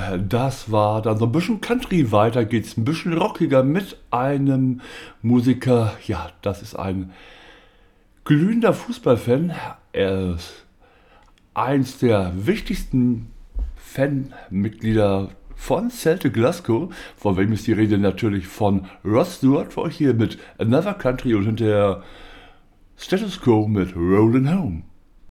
Das war dann so ein bisschen Country. Weiter geht's ein bisschen rockiger mit einem Musiker. Ja, das ist ein glühender Fußballfan. Er ist eins der wichtigsten Fanmitglieder von Celtic Glasgow. Von wem ist die Rede? Natürlich von Rod Stewart. Für euch hier mit Another Country und hinterher Status Quo mit Rollin' Home.